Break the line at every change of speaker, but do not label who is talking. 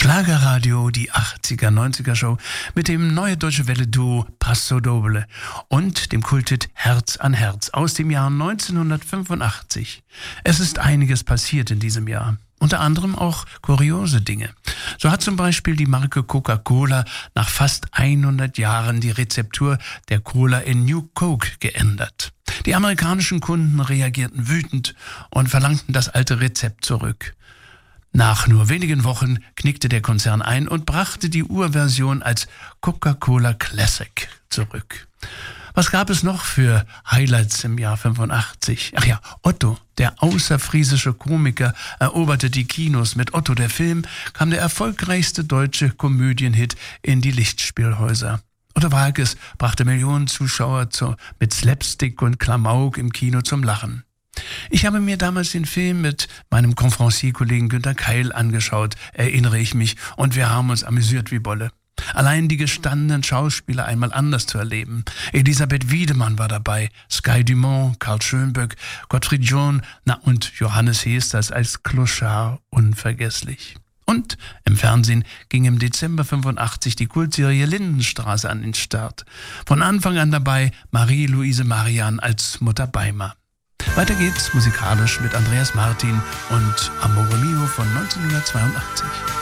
Schlagerradio, die 80er, 90er Show mit dem Neue Deutsche Welle Duo Paso Doble und dem Kulthit Herz an Herz aus dem Jahr 1985. Es ist einiges passiert in diesem Jahr. Unter anderem auch kuriose Dinge. So hat zum Beispiel die Marke Coca-Cola nach fast 100 Jahren die Rezeptur der Cola in New Coke geändert. Die amerikanischen Kunden reagierten wütend und verlangten das alte Rezept zurück. Nach nur wenigen Wochen knickte der Konzern ein und brachte die Urversion als Coca-Cola Classic zurück. Was gab es noch für Highlights im Jahr 85? Ach ja, Otto, der außerfriesische Komiker, eroberte die Kinos. Mit Otto, der Film, kam der erfolgreichste deutsche Komödienhit in die Lichtspielhäuser. Otto Waalkes brachte Millionen Zuschauer mit Slapstick und Klamauk im Kino zum Lachen. Ich habe mir damals den Film mit meinem Konferencierkollegen Günter Keil angeschaut, erinnere ich mich, und wir haben uns amüsiert wie Bolle. Allein die gestandenen Schauspieler einmal anders zu erleben. Elisabeth Wiedemann war dabei, Sky Dumont, Karl Schönböck, Gottfried John, und Johannes Hesters als Clochard unvergesslich. Und im Fernsehen ging im Dezember 85 die Kultserie Lindenstraße an den Start. Von Anfang an dabei Marie-Louise Marian als Mutter Beimer. Weiter geht's musikalisch mit Andreas Martin und Amore Mio von 1982.